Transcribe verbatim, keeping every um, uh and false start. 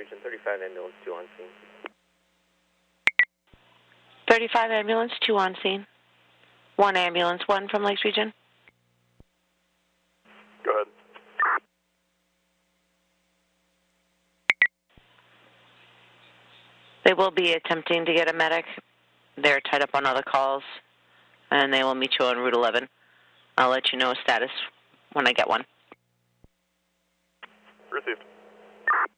Region, thirty-five ambulance, two on scene. thirty-five ambulance, two on scene. One ambulance, one from Lakes Region. Go ahead. They will be attempting to get a medic. They're tied up on other calls, and they will meet you on Route eleven. I'll let you know a status when I get one. Received.